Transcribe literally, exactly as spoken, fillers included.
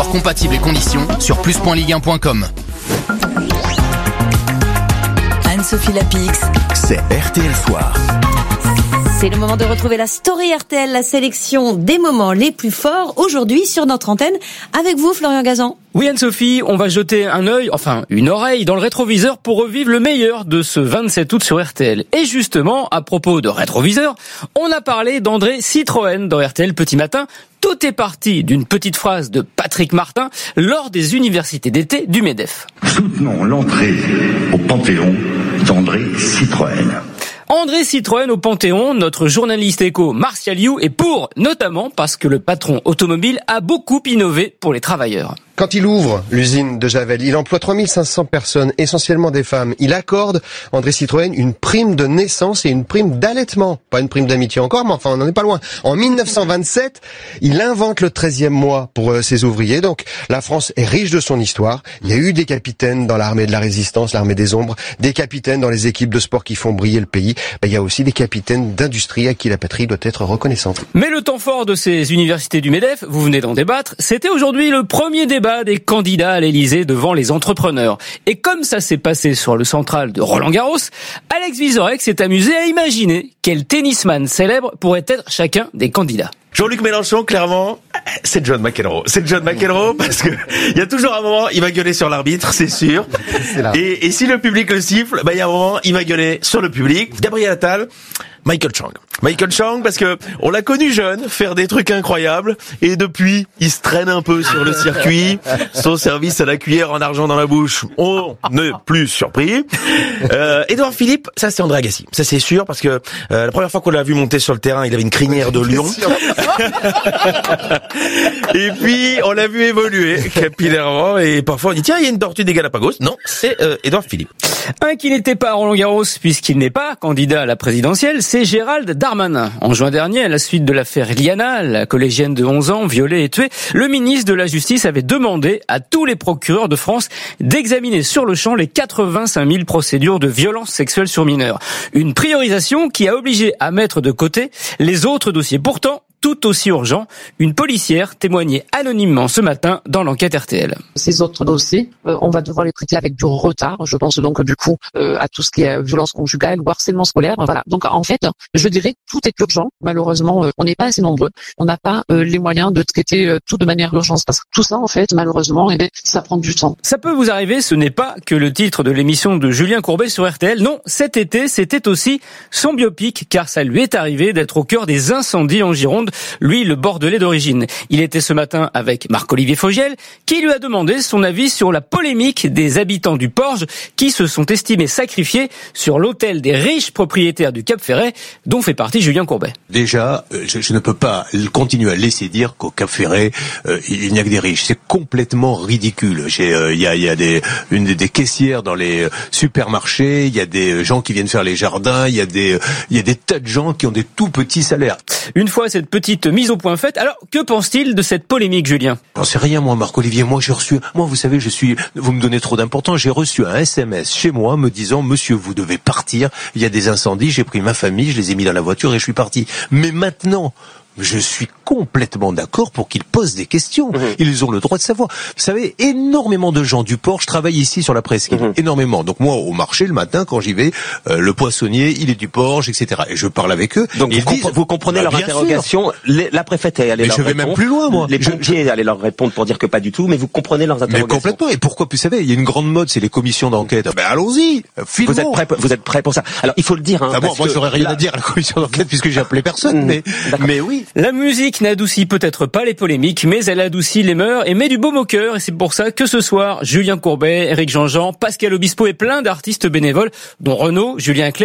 Sport compatible et conditions sur plus point ligue un point com. Anne-Sophie Lapix, c'est R T L Soir. C'est le moment de retrouver la story R T L, la sélection des moments les plus forts aujourd'hui sur notre antenne. Avec vous, Florian Gazan. Oui, Anne-Sophie, on va jeter un œil, enfin une oreille dans le rétroviseur pour revivre le meilleur de ce vingt-sept août sur R T L. Et justement, à propos de rétroviseur, on a parlé d'André Citroën dans R T L Petit Matin. Tout est parti d'une petite phrase de Patrick Martin lors des universités d'été du MEDEF. Soutenons l'entrée au Panthéon d'André Citroën. André Citroën au Panthéon, notre journaliste éco Martial You est pour, notamment parce que le patron automobile a beaucoup innové pour les travailleurs. Quand il ouvre l'usine de Javel, il emploie trois mille cinq cents personnes, essentiellement des femmes. Il accorde, André Citroën, une prime de naissance et une prime d'allaitement. Pas une prime d'amitié encore, mais enfin, on n'en est pas loin. En mille neuf cent vingt-sept, il invente le treizième mois pour euh, ses ouvriers. Donc, la France est riche de son histoire. Il y a eu des capitaines dans l'armée de la résistance, l'armée des ombres, des capitaines dans les équipes de sport qui font briller le pays. Ben, il y a aussi des capitaines d'industrie à qui la patrie doit être reconnaissante. Mais le temps fort de ces universités du MEDEF, vous venez d'en débattre, c'était aujourd'hui le premier débat des candidats à l'Élysée devant les entrepreneurs. Et comme ça s'est passé sur le central de Roland-Garros, Alex Vizorek s'est amusé à imaginer quel tennisman célèbre pourrait être chacun des candidats. Jean-Luc Mélenchon, clairement, c'est John McEnroe. C'est John McEnroe parce que il y a toujours un moment, il va gueuler sur l'arbitre, c'est sûr. Et, et si le public le siffle, bah il y a un moment, il va gueuler sur le public. Gabriel Attal, Michael Chang. Michael Chang parce que on l'a connu jeune, faire des trucs incroyables, et depuis, il se traîne un peu sur le circuit. Son service à la cuillère en argent dans la bouche, on n'est plus surpris. Euh, Édouard Philippe, ça c'est André Agassi. Ça c'est sûr parce que euh, la première fois qu'on l'a vu monter sur le terrain, il avait une crinière de lion. Et puis, on l'a vu évoluer capillairement et parfois on dit tiens, il y a une tortue des Galapagos. Non, c'est euh, Édouard Philippe. Un qui n'était pas à Roland-Garros puisqu'il n'est pas candidat à la présidentielle, c'est Gérald Darmanin. En juin dernier, à la suite de l'affaire Liana, la collégienne de onze ans violée et tuée, le ministre de la Justice avait demandé à tous les procureurs de France d'examiner sur le champ les quatre-vingt-cinq mille procédures de violences sexuelles sur mineurs. Une priorisation qui a obligé à mettre de côté les autres dossiers. Pourtant, tout aussi urgent, une policière témoignait anonymement ce matin dans l'enquête R T L. Ces autres dossiers, euh, on va devoir les traiter avec du retard. Je pense donc du coup euh, à tout ce qui est violence conjugale ou harcèlement scolaire. Voilà. Donc en fait, je dirais que tout est urgent. Malheureusement, euh, on n'est pas assez nombreux. On n'a pas euh, les moyens de traiter euh, tout de manière urgente. Parce que tout ça, en fait, malheureusement, eh bien, ça prend du temps. Ça peut vous arriver, ce n'est pas que le titre de l'émission de Julien Courbet sur R T L. Non, cet été, c'était aussi son biopic, car ça lui est arrivé d'être au cœur des incendies en Gironde. Lui, le Bordelais d'origine. Il était ce matin avec Marc-Olivier Fogiel, qui lui a demandé son avis sur la polémique des habitants du Porge qui se sont estimés sacrifiés sur l'autel des riches propriétaires du Cap Ferret, dont fait partie Julien Courbet. Déjà, je, je ne peux pas continuer à laisser dire qu'au Cap Ferret, euh, il n'y a que des riches. C'est complètement ridicule. J'ai, euh, il y a, il y a des, une des, des caissières dans les supermarchés, il y a des gens qui viennent faire les jardins, il y a des, il y a des tas de gens qui ont des tout petits salaires. Une fois cette petite mise au point faite, alors que pense-t-il de cette polémique, Julien ? J'en sais rien, moi, Marc-Olivier. Moi, j'ai reçu, moi, vous savez, je suis, vous me donnez trop d'importance. J'ai reçu un S M S chez moi me disant, monsieur, vous devez partir. Il y a des incendies. J'ai pris ma famille, je les ai mis dans la voiture et je suis parti. Mais maintenant, je suis complètement d'accord pour qu'ils posent des questions. Mmh. Ils ont le droit de savoir. Vous savez, énormément de gens du Porche travaillent ici sur la presqu'île. Mmh. Énormément. Donc moi, au marché, le matin, quand j'y vais, euh, le poissonnier, il est du Porche, et cetera. Et je parle avec eux. Donc vous, disent, vous comprenez bah, leur interrogation. Les, la préfète est allée leur je vais répondre. Même plus loin, moi. Les pompiers je... allaient leur répondre pour dire que pas du tout, mais vous comprenez leurs interrogations. Mais complètement. Et pourquoi, vous savez, il y a une grande mode, c'est les commissions d'enquête. Ben allons-y. Filmons. Vous êtes prêts, vous êtes prêts pour ça. Alors il faut le dire. Hein, ah bon, moi, j'aurais rien là... à dire à la commission d'enquête puisque j'ai appelé personne. mais, mais oui. La musique n'adoucit peut-être pas les polémiques, mais elle adoucit les mœurs et met du baume au cœur. Et c'est pour ça que ce soir, Julien Courbet, Éric Jean-Jean, Pascal Obispo et plein d'artistes bénévoles, dont Renaud, Julien Clerc,